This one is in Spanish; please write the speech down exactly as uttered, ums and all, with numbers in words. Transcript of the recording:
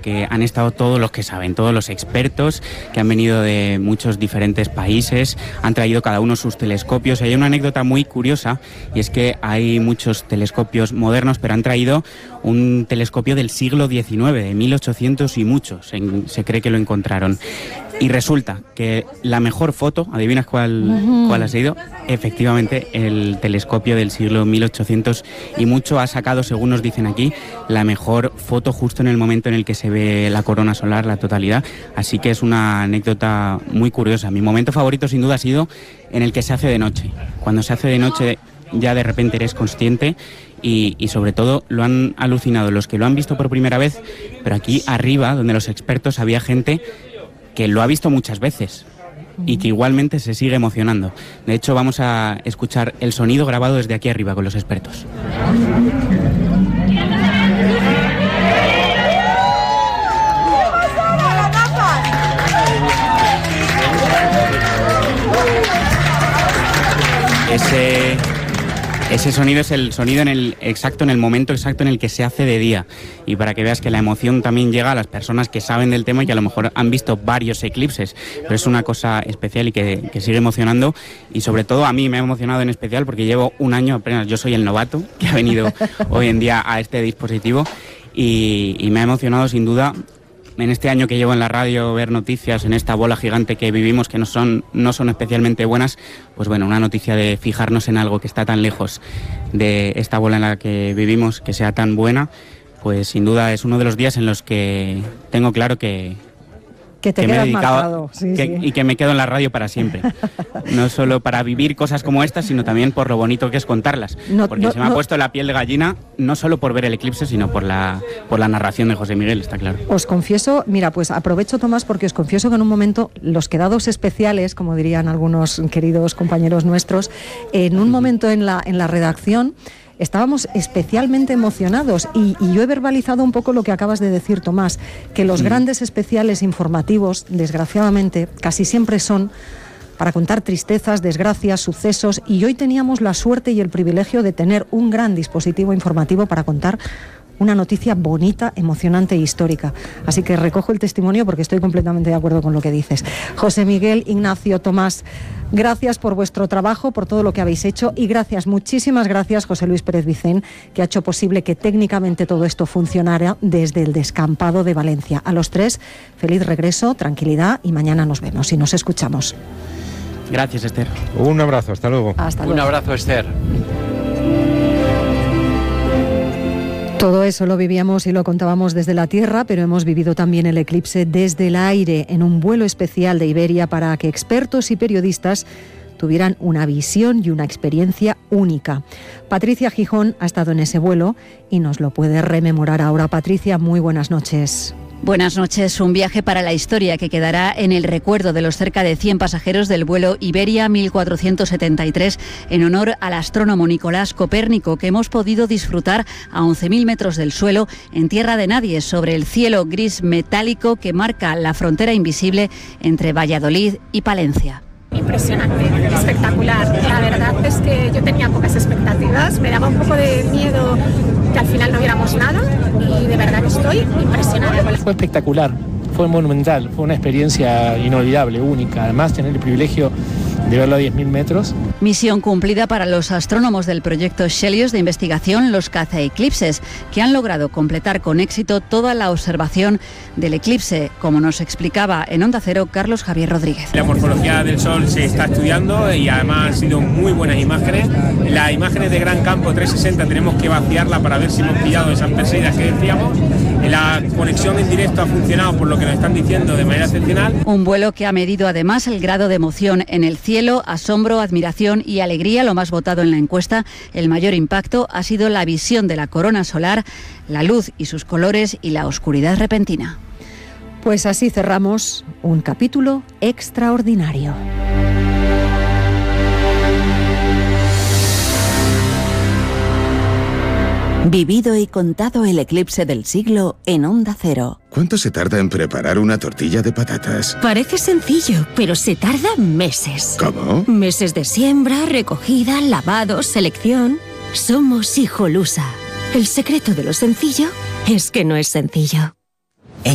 porque han estado todos los que saben, todos los expertos que han venido de muchos diferentes países, han traído cada uno sus telescopios. Hay una anécdota muy curiosa, y es que hay muchos telescopios modernos, pero han traído un telescopio del siglo diecinueve, de mil ochocientos y muchos, en, se cree que lo encontraron. Y resulta que la mejor foto, ¿adivinas cuál, uh-huh. cuál ha sido? Efectivamente, el telescopio del siglo mil ochocientos y mucho ha sacado, según nos dicen aquí, la mejor foto justo en el momento en el que se ve la corona solar, la totalidad. Así que es una anécdota muy curiosa. Mi momento favorito, sin duda, ha sido en el que se hace de noche. Cuando se hace de noche, ya de repente eres consciente. Y, y sobre todo lo han alucinado los que lo han visto por primera vez, pero aquí arriba, donde los expertos, había gente que lo ha visto muchas veces y que igualmente se sigue emocionando. De hecho, vamos a escuchar el sonido grabado desde aquí arriba con los expertos. Ese... Ese sonido es el sonido en el exacto, en el momento exacto en el que se hace de día. Y para que veas que la emoción también llega a las personas que saben del tema y que a lo mejor han visto varios eclipses. Pero es una cosa especial y que, que sigue emocionando. Y sobre todo a mí me ha emocionado en especial porque llevo un año apenas. Yo soy el novato que ha venido hoy en día a este dispositivo. Y, y me ha emocionado sin duda. En este año que llevo en la radio, ver noticias en esta bola gigante que vivimos, que no son, no son especialmente buenas, pues bueno, una noticia de fijarnos en algo que está tan lejos de esta bola en la que vivimos, que sea tan buena, pues sin duda es uno de los días en los que tengo claro que... Que te que me he quedas dedicado, marcado. Sí, que, sí. Y que me quedo en la radio para siempre. No solo para vivir cosas como estas, sino también por lo bonito que es contarlas. No, porque no, se me ha no. puesto la piel de gallina, no solo por ver el eclipse, sino por la, por la narración de José Miguel, está claro. Os confieso, mira, pues aprovecho, Tomás, porque os confieso que en un momento los quedados especiales, como dirían algunos queridos compañeros nuestros, en un momento en la, en la redacción estábamos especialmente emocionados y, y yo he verbalizado un poco lo que acabas de decir, Tomás, que los mm. grandes especiales informativos, desgraciadamente, casi siempre son para contar tristezas, desgracias, sucesos, y hoy teníamos la suerte y el privilegio de tener un gran dispositivo informativo para contar una noticia bonita, emocionante e histórica. Así que recojo el testimonio porque estoy completamente de acuerdo con lo que dices. José Miguel, Ignacio, Tomás, gracias por vuestro trabajo, por todo lo que habéis hecho, y gracias, muchísimas gracias, José Luis Pérez Vicén, que ha hecho posible que técnicamente todo esto funcionara desde el descampado de Valencia. A los tres, feliz regreso, tranquilidad, y mañana nos vemos y nos escuchamos. Gracias, Esther. Un abrazo, hasta luego. Hasta luego. Un abrazo, Esther. Todo eso lo vivíamos y lo contábamos desde la tierra, pero hemos vivido también el eclipse desde el aire, en un vuelo especial de Iberia para que expertos y periodistas tuvieran una visión y una experiencia única. Patricia Gijón ha estado en ese vuelo y nos lo puede rememorar ahora. Patricia, muy buenas noches. Buenas noches. Un viaje para la historia que quedará en el recuerdo de los cerca de cien pasajeros del vuelo Iberia mil cuatrocientos setenta y tres en honor al astrónomo Nicolás Copérnico, que hemos podido disfrutar a once mil metros del suelo en tierra de nadie, sobre el cielo gris metálico que marca la frontera invisible entre Valladolid y Palencia. Impresionante, espectacular. La verdad es que yo tenía pocas expectativas, me daba un poco de miedo que al final no viéramos nada y de verdad que estoy impresionada. Fue espectacular, fue monumental, fue una experiencia inolvidable, única. Además, tener el privilegio de verlo a diez mil metros. Misión cumplida para los astrónomos del proyecto Helios de investigación Los Cazaeclipses, que han logrado completar con éxito toda la observación del eclipse, como nos explicaba en Onda Cero Carlos Javier Rodríguez. La morfología del Sol se está estudiando y además han sido muy buenas imágenes. Las imágenes de gran campo trescientos sesenta tenemos que vaciarla para ver si hemos pillado esas Perseidas que decíamos. La conexión en directo ha funcionado, por lo que nos están diciendo, de manera excepcional. Un vuelo que ha medido además el grado de emoción en el cielo, asombro, admiración y alegría, lo más votado en la encuesta. El mayor impacto ha sido la visión de la corona solar, la luz y sus colores y la oscuridad repentina. Pues así cerramos un capítulo extraordinario. Vivido y contado el eclipse del siglo en Onda Cero. ¿Cuánto se tarda en preparar una tortilla de patatas? Parece sencillo, pero se tarda meses. ¿Cómo? Meses de siembra, recogida, lavado, selección. Somos Hijolusa. El secreto de lo sencillo es que no es sencillo.